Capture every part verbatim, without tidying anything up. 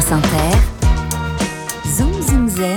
France Inter, Zoom Zoom Zen,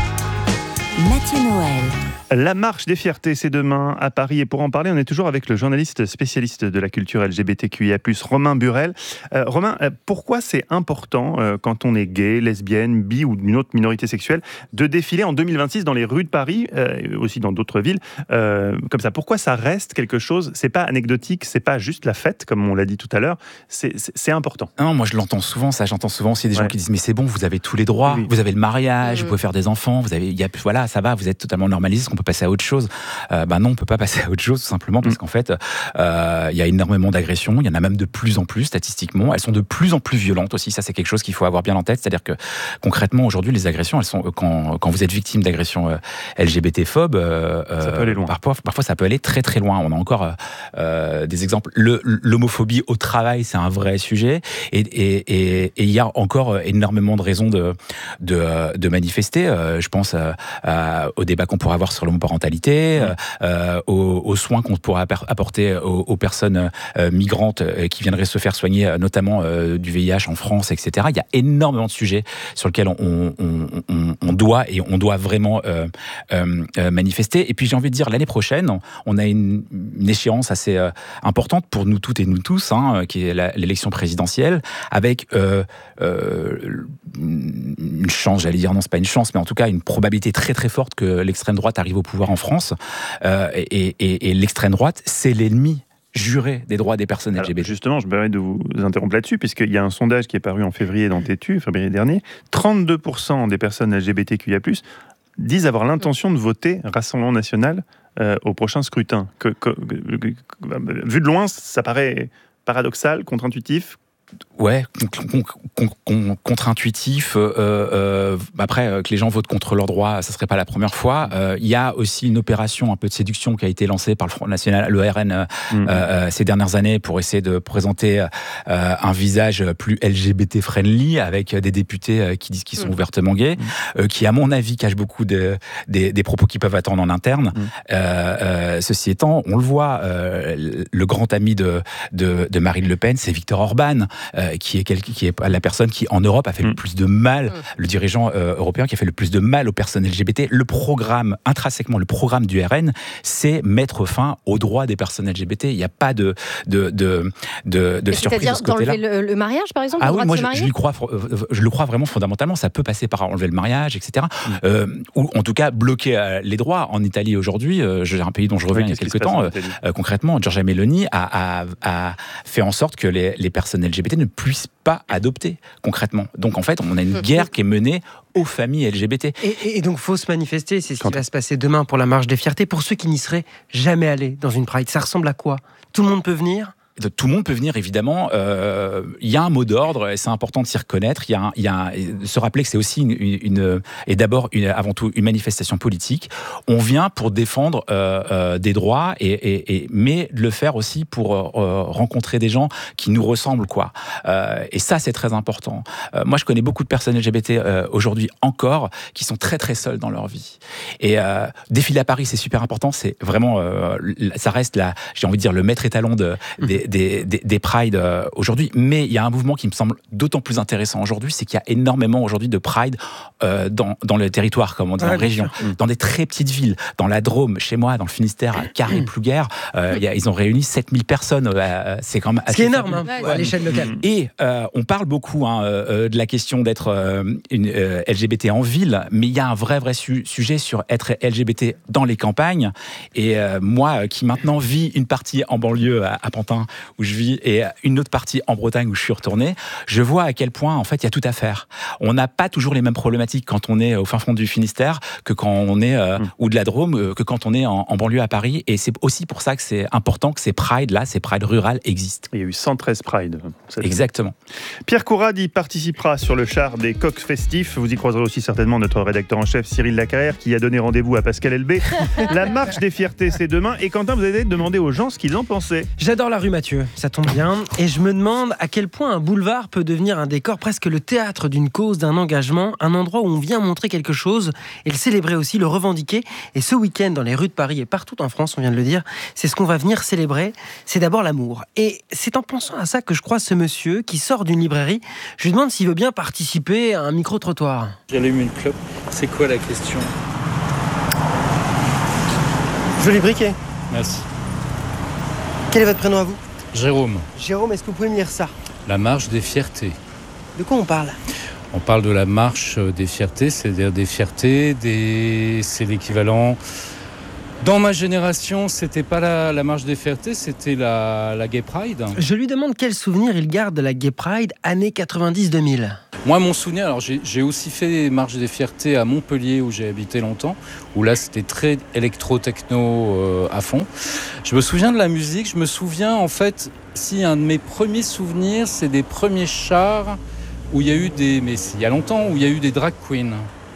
Mathieu Noël. La marche des fiertés, c'est demain à Paris. Et pour en parler, on est toujours avec le journaliste spécialiste de la culture L G B T Q I A plus, Romain Burel. Euh, Romain, pourquoi c'est important, euh, quand on est gay, lesbienne, bi ou d'une autre minorité sexuelle, de défiler en deux mille vingt-six dans les rues de Paris, euh, aussi dans d'autres villes, euh, comme ça? Pourquoi ça reste quelque chose? C'est pas anecdotique, c'est pas juste la fête, comme on l'a dit tout à l'heure. C'est, c'est, c'est important. Non, moi je l'entends souvent, ça. J'entends souvent aussi des gens ouais. qui disent mais c'est bon, vous avez tous les droits, oui. vous avez le mariage, mmh. vous pouvez faire des enfants, vous avez, y a, voilà, ça va, vous êtes totalement normalisé. Est-ce qu'on peut passer à autre chose? Euh, ben non, on peut pas passer à autre chose, tout simplement parce mmh. qu'en fait, il euh, y a énormément d'agressions. Il y en a même de plus en plus statistiquement. Elles sont de plus en plus violentes aussi. Ça, c'est quelque chose qu'il faut avoir bien en tête. C'est-à-dire que concrètement, aujourd'hui, les agressions, elles sont quand quand vous êtes victime d'agressions euh, L G B T-phobes, euh, ça peut aller loin. Parfois, parfois, ça peut aller très très loin. On a encore euh, des exemples. Le, l'homophobie au travail, c'est un vrai sujet, et et et il y a encore énormément de raisons de de, de manifester. Euh, je pense à, à, au débat qu'on pourrait avoir sur l'homoparentalité. Mmh. Euh, aux, aux soins qu'on pourrait apporter aux, aux personnes euh, migrantes euh, qui viendraient se faire soigner, euh, notamment euh, du V I H en France, et cetera. Il y a énormément de sujets sur lesquels on, on, on, on doit et on doit vraiment euh, euh, manifester. Et puis j'ai envie de dire, l'année prochaine, on a une, une échéance assez euh, importante pour nous toutes et nous tous, hein, qui est la, l'élection présidentielle, avec euh, euh, une chance, j'allais dire, non, c'est pas une chance, mais en tout cas une probabilité très très forte que l'extrême droite arrive au pouvoir en France. Euh, et, et, et l'extrême droite, c'est l'ennemi juré des droits des personnes L G B T. Alors justement, je me permets de vous interrompre là-dessus, puisqu'il y a un sondage qui est paru en février dans Tétu, février dernier. trente-deux pour cent des personnes L G B T Q I A plus, disent avoir l'intention de voter Rassemblement National euh, au prochain scrutin. Que, que, que, que, vu de loin, ça paraît paradoxal, contre-intuitif. Ouais, con, con, con, contre-intuitif. Euh, euh, après, euh, que les gens votent contre leurs droits, ça serait pas la première fois. Il euh, y a aussi une opération un peu de séduction qui a été lancée par le Front National, le R N, euh, mmh. euh, ces dernières années pour essayer de présenter euh, un visage plus L G B T-friendly avec des députés euh, qui disent qu'ils sont mmh. ouvertement gays, mmh. euh, qui, à mon avis, cachent beaucoup de, des, des propos qu'ils peuvent attendre en interne. Mmh. Euh, euh, ceci étant, on le voit, euh, le grand ami de, de, de Marine Le Pen, c'est Viktor Orban. Euh, qui est quel, qui est la personne qui en Europe a fait mmh. le plus de mal, mmh. le dirigeant euh, européen qui a fait le plus de mal aux personnes L G B T. Le programme, intrinsèquement, le programme du R N, c'est mettre fin aux droits des personnes L G B T. Il n'y a pas de de de de, de surprise de ce côté-là. C'est-à-dire d'enlever le, le mariage, par exemple. Ah le oui, droit moi de se je, marier je lui crois, je le crois vraiment fondamentalement. Ça peut passer par enlever le mariage, et cetera. Mmh. Euh, ou en tout cas bloquer euh, les droits. En Italie aujourd'hui, euh, j'ai un pays dont je reviens oui, il y a quelques temps. Euh, euh, concrètement, Giorgia Meloni a, a, a fait en sorte que les, les personnes L G B T ne puissent pas adopter concrètement. Donc en fait, on a une guerre qui est menée aux familles L G B T. Et, et donc faut se manifester, c'est ce qui va se passer demain pour la marche des fiertés. Pour ceux qui n'y seraient jamais allés dans une Pride, ça ressemble à quoi? Tout le monde peut venir? Tout le monde peut venir, évidemment. Il euh, y a un mot d'ordre, et c'est important de s'y reconnaître. Il y a, un, y a un, se rappeler que c'est aussi une, une et d'abord une, avant tout une manifestation politique. On vient pour défendre euh, euh, des droits, et, et, et mais le faire aussi pour euh, rencontrer des gens qui nous ressemblent, quoi. Euh, et ça, c'est très important. Euh, moi, je connais beaucoup de personnes L G B T euh, aujourd'hui encore qui sont très très seules dans leur vie. Et euh, défiler à Paris, c'est super important. C'est vraiment, euh, ça reste la, j'ai envie de dire, le maître étalon de, des Des, des, des prides euh, aujourd'hui, mais il y a un mouvement qui me semble d'autant plus intéressant aujourd'hui, c'est qu'il y a énormément aujourd'hui de pride euh, dans, dans le territoire, comme on dit, ouais, en région, sûr. Dans des très petites villes, dans la Drôme, chez moi, dans le Finistère, à Carré-Plouguer, euh, y a, ils ont réuni sept mille personnes, euh, c'est quand même assez... C'est énorme, hein, ouais, à l'échelle locale. Et euh, on parle beaucoup hein, euh, de la question d'être euh, une euh, L G B T en ville, mais il y a un vrai, vrai su- sujet sur être L G B T dans les campagnes, et euh, moi, qui maintenant vis une partie en banlieue à, à Pantin, où je vis, et une autre partie en Bretagne où je suis retourné, je vois à quel point, en fait, il y a tout à faire. On n'a pas toujours les mêmes problématiques quand on est au fin fond du Finistère que quand on est, euh, mmh. ou de la Drôme, euh, que quand on est en, en banlieue à Paris. Et c'est aussi pour ça que c'est important que ces Pride-là, ces Pride rurales existent. Il y a eu cent treize Pride. Exactement. Pierre Courade y participera sur le char des coqs festifs. Vous y croiserez aussi certainement notre rédacteur en chef, Cyril Lacarrière, qui a donné rendez-vous à Pascal Elbé. La marche des fiertés, c'est demain. Et Quentin, vous avez demandé aux gens ce qu'ils en pensaient. J'adore la rue, Mathieu. Mathieu, ça tombe bien. Et je me demande à quel point un boulevard peut devenir un décor, presque le théâtre d'une cause, d'un engagement, un endroit où on vient montrer quelque chose et le célébrer aussi, le revendiquer. Et ce week-end, dans les rues de Paris et partout en France, on vient de le dire, c'est ce qu'on va venir célébrer. C'est d'abord l'amour. Et c'est en pensant à ça que je croise ce monsieur qui sort d'une librairie. Je lui demande s'il veut bien participer à un micro-trottoir. J'allume une clope. C'est quoi la question ? Joli briquet. Merci. Quel est votre prénom à vous ? Jérôme, Jérôme, est-ce que vous pouvez me lire ça ? la marche des fiertés. De quoi on parle ? On parle de la marche des fiertés, c'est-à-dire des fiertés, des... c'est l'équivalent... Dans ma génération, c'était pas la, la marche des fiertés, c'était la, la Gay Pride. Je lui demande quel souvenir il garde de la Gay Pride années quatre-vingt-dix deux mille. Moi, mon souvenir, alors j'ai, j'ai aussi fait des marches des fiertés à Montpellier, où j'ai habité longtemps, où là, c'était très électro-techno euh, à fond. Je me souviens de la musique, je me souviens, en fait, si un de mes premiers souvenirs, c'est des premiers chars où il y a eu des... Mais il y a longtemps, où il y a eu des drag queens,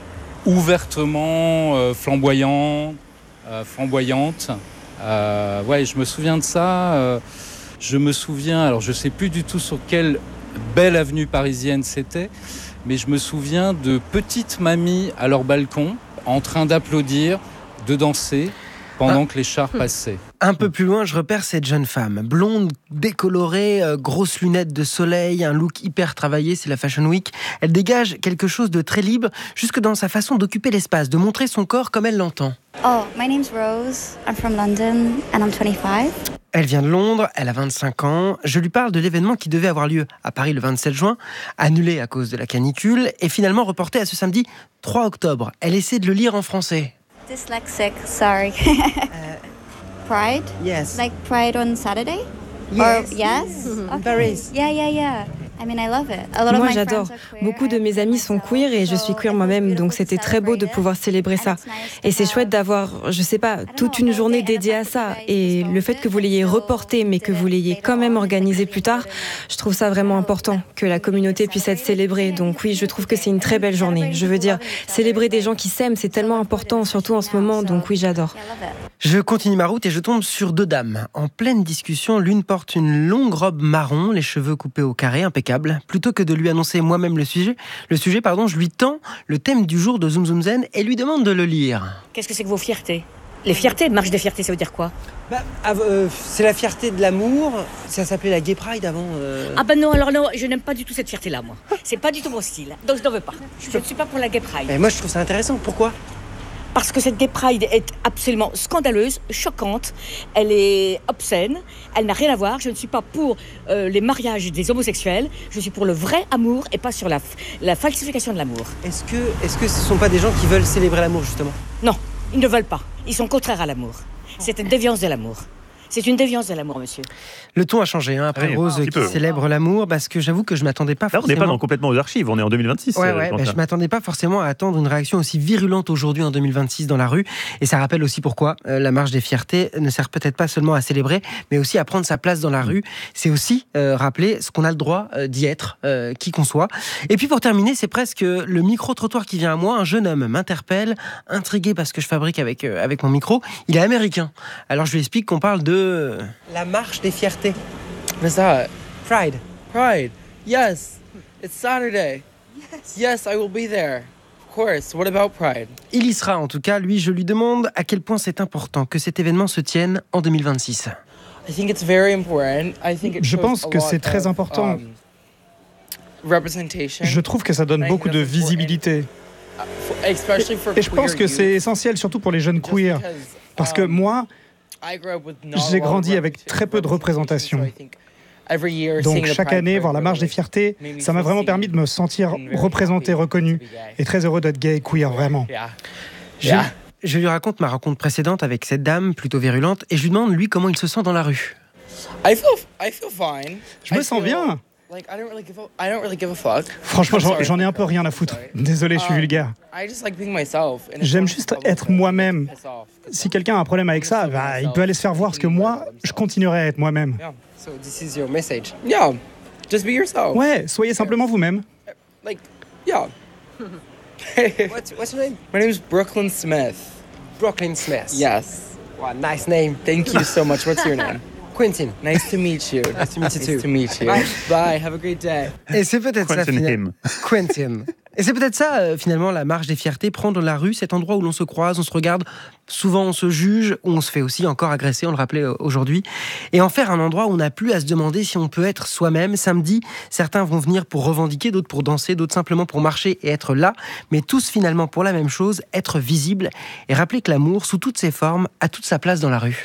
ouvertement euh, flamboyants, Euh, flamboyante. Euh, ouais, je me souviens de ça. Euh, je me souviens, alors je sais plus du tout sur quelle belle avenue parisienne c'était, mais je me souviens de petites mamies à leur balcon en train d'applaudir, de danser pendant ah. que les chars passaient. Un peu plus loin, je repère cette jeune femme, blonde, décolorée, euh, grosses lunettes de soleil, un look hyper travaillé, c'est la Fashion Week. Elle dégage quelque chose de très libre, jusque dans sa façon d'occuper l'espace, de montrer son corps comme elle l'entend. Oh, my name's Rose. I'm from London and I'm twenty-five. Elle vient de Londres, elle a vingt-cinq ans. Je lui parle de l'événement qui devait avoir lieu à Paris le vingt-sept juin, annulé à cause de la canicule, et finalement reporté à ce samedi trois octobre. Elle essaie de le lire en français. Dyslexic, sorry. uh, pride? Yes. Like Pride on Saturday? Yes. Or, yes? Okay. Paris. Yeah, yeah, yeah. I mean, I love it. A lot of Moi, my j'adore. friends are queer. Beaucoup de mes amis sont queer et je suis queer moi-même, donc c'était très beau de pouvoir célébrer ça. Et c'est chouette d'avoir, je sais pas, toute une journée dédiée à ça. Et le fait que vous l'ayez reporté, mais que vous l'ayez quand même organisé plus tard, je trouve ça vraiment important, que la communauté puisse être célébrée. Donc oui, je trouve que c'est une très belle journée. Je veux dire, célébrer des gens qui s'aiment, c'est tellement important, surtout en ce moment, donc oui, j'adore. Je continue ma route et je tombe sur deux dames. En pleine discussion, l'une porte une longue robe marron, les cheveux coupés au carré, impeccable. Plutôt que de lui annoncer moi-même le sujet, le sujet, pardon, je lui tends le thème du jour de Zoom Zoom Zen et lui demande de le lire. Qu'est-ce que c'est que vos fiertés ? Les fiertés, marche des fiertés, ça veut dire quoi ? Bah, euh, c'est la fierté de l'amour. Ça s'appelait la Gay Pride avant. Euh... Ah ben non, alors non, je n'aime pas du tout cette fierté-là, moi. C'est pas du tout mon style, donc je n'en veux pas. Je ne suis pas pour la Gay Pride. Mais moi, je trouve ça intéressant. Pourquoi ? Parce que cette Gay Pride est absolument scandaleuse, choquante, elle est obscène, elle n'a rien à voir. Je ne suis pas pour euh, les mariages des homosexuels, je suis pour le vrai amour et pas sur la, la falsification de l'amour. Est-ce que, est-ce que ce ne sont pas des gens qui veulent célébrer l'amour, justement ? Non, ils ne veulent pas. Ils sont contraires à l'amour. C'est une déviance de l'amour. C'est une déviance de l'amour, monsieur. Le ton a changé, hein, après oui, Rose qui peu. célèbre l'amour, parce que j'avoue que je ne m'attendais pas Là, forcément... on n'est pas dans complètement aux archives, on est en deux mille vingt-six. Ouais, ouais, bah, je ne m'attendais pas forcément à attendre une réaction aussi virulente aujourd'hui en deux mille vingt-six dans la rue. Et ça rappelle aussi pourquoi euh, la marche des fiertés ne sert peut-être pas seulement à célébrer, mais aussi à prendre sa place dans la rue. C'est aussi euh, rappeler ce qu'on a le droit euh, d'y être, euh, qui qu'on soit. Et puis pour terminer, c'est presque le micro-trottoir qui vient à moi. Un jeune homme m'interpelle, intrigué parce que je fabrique avec, euh, avec mon micro. Il est américain. Alors je lui explique qu'on parle de... La marche des fiertés. What's that? Pride. Pride. Yes. It's Saturday. Yes. Yes, I will be there. Of course. What about Pride? Il y sera en tout cas. Lui, je lui demande à quel point c'est important que cet événement se tienne en deux mille vingt-six. I think it's very important. I think it Je pense que c'est très important. Um, representation. Je trouve que ça donne beaucoup de visibilité. Et je pense que c'est essentiel, surtout pour les jeunes queer. Parce que moi, j'ai grandi avec très peu de représentation. Donc chaque année, voir la marche des fiertés, ça m'a vraiment permis de me sentir représenté, reconnu, et très heureux d'être gay et queer, vraiment. Je, je lui raconte ma rencontre précédente avec cette dame plutôt virulente, et je lui demande, lui, comment il se sent dans la rue. Je me sens bien. Franchement, j'en, j'en ai un peu rien à foutre. Désolé, je suis vulgaire. J'aime juste être moi-même. Si quelqu'un a un problème avec ça, bah, il peut aller se faire voir, parce que moi, je continuerai à être moi-même. Ouais, soyez simplement vous-même. What's, what's your name? My name is Brooklyn Smith. Brooklyn Smith. Yes. Wow, nice name. Thank you so much. What's your name? Quentin, nice to meet you. Nice to meet you too. Nice to meet you. Bye. Bye, have a great day. Et c'est peut-être Quentin ça, finalement. him. Quentin. Et c'est peut-être ça, euh, finalement, la marche des fiertés, prendre la rue, cet endroit où l'on se croise, on se regarde, souvent on se juge, où on se fait aussi encore agresser, on le rappelait euh, aujourd'hui, et en faire un endroit où on n'a plus à se demander si on peut être soi-même. Samedi, certains vont venir pour revendiquer, d'autres pour danser, d'autres simplement pour marcher et être là, mais tous finalement pour la même chose, être visible, et rappeler que l'amour, sous toutes ses formes, a toute sa place dans la rue.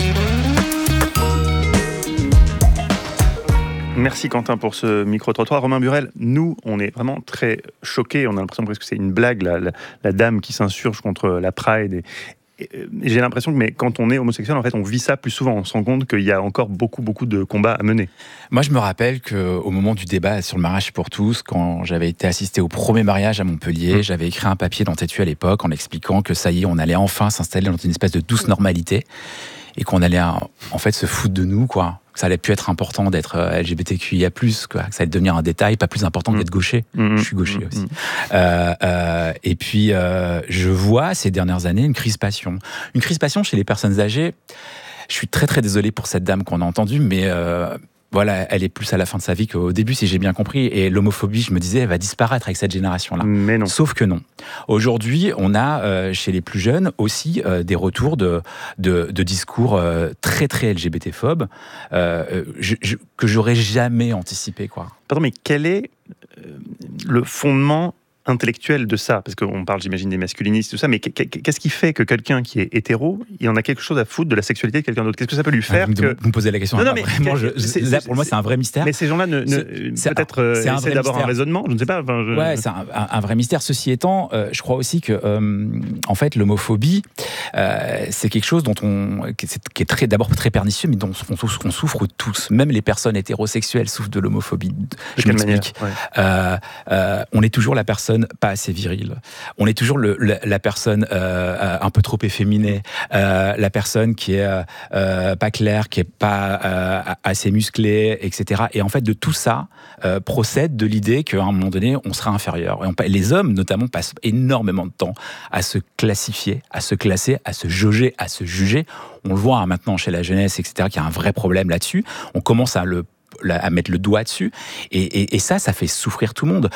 Merci Quentin pour ce micro-trottoir. Romain Burel, nous, on est vraiment très choqués. On a l'impression presque que c'est une blague, la, la, la dame qui s'insurge contre la Pride. Et, et, et j'ai l'impression que mais quand on est homosexuel, en fait, on vit ça plus souvent. On se rend compte qu'il y a encore beaucoup, beaucoup de combats à mener. Moi, je me rappelle qu'au moment du débat sur le mariage pour tous, quand j'avais été assisté au premier mariage à Montpellier, mmh. j'avais écrit un papier dans Tétu à l'époque en expliquant que ça y est, on allait enfin s'installer dans une espèce de douce normalité et qu'on allait en fait se foutre de nous, quoi. Que ça allait plus être important d'être L G B T Q I A plus, quoi. Que ça allait devenir un détail, pas plus important que d'être gaucher. Mmh. Je suis gaucher mmh. aussi. Mmh. Euh, euh, et puis, euh, je vois ces dernières années une crispation. Une crispation chez les personnes âgées. Je suis très très désolé pour cette dame qu'on a entendue, mais euh, voilà, elle est plus à la fin de sa vie qu'au début, si j'ai bien compris. Et l'homophobie, je me disais, elle va disparaître avec cette génération-là. Mais non. Sauf que non. Aujourd'hui, on a euh, chez les plus jeunes aussi euh, des retours de, de, de discours euh, très très L G B T-phobes euh, je, je, que j'aurais jamais anticipé, quoi. Pardon, mais quel est euh, le fondement intellectuel de ça, parce qu'on parle, j'imagine, des masculinistes, tout ça, mais qu'est-ce qui fait que quelqu'un qui est hétéro, il en a quelque chose à foutre de la sexualité de quelqu'un d'autre? Qu'est-ce que ça peut lui faire? Vous, que... vous me posez la question. Non, non, mais vraiment, je, je, là, pour moi, c'est un vrai mystère. Mais ces gens-là, ne, ne, peut-être euh, essaient d'avoir un raisonnement, je ne sais pas. Enfin, je... Ouais, c'est un, un, un vrai mystère. Ceci étant, euh, je crois aussi que, euh, en fait, l'homophobie, euh, c'est quelque chose dont on, qui est, qui est très, d'abord très pernicieux, mais dont on, on souffre tous. Même les personnes hétérosexuelles souffrent de l'homophobie. Je m'explique. Ouais. Euh, euh, on est toujours la personne pas assez virile. On est toujours le, la, la personne euh, un peu trop efféminée, euh, la personne qui est euh, pas claire, qui est pas euh, assez musclée, et cetera. Et en fait, de tout ça euh, procède de l'idée qu'à un moment donné, on sera inférieur. Et on, les hommes, notamment, passent énormément de temps à se classifier, à se classer, à se jauger, à se juger. On le voit hein, maintenant chez la jeunesse, et cetera, qu'il y a un vrai problème là-dessus. On commence à le à mettre le doigt dessus, et, et, et ça, ça fait souffrir tout le monde.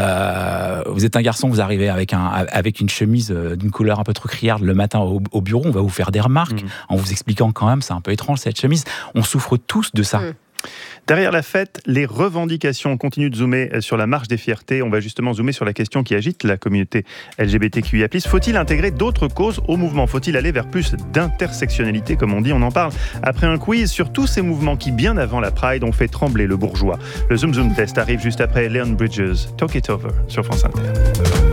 Euh, vous êtes un garçon, vous arrivez avec, un, avec une chemise d'une couleur un peu trop criarde le matin au, au bureau, on va vous faire des remarques mmh. en vous expliquant quand même, c'est un peu étrange cette chemise. On souffre tous de ça. Mmh. Derrière la fête, les revendications. On continue de zoomer sur la marche des fiertés. On va justement zoomer sur la question qui agite la communauté L G B T Q I A plus. Faut-il intégrer d'autres causes au mouvement? Faut-il aller vers plus d'intersectionnalité, comme on dit? On en parle après un quiz sur tous ces mouvements qui, bien avant la Pride, ont fait trembler le bourgeois. Le Zoom Zoom Test arrive juste après Leon Bridges, Talk It Over, sur France Inter.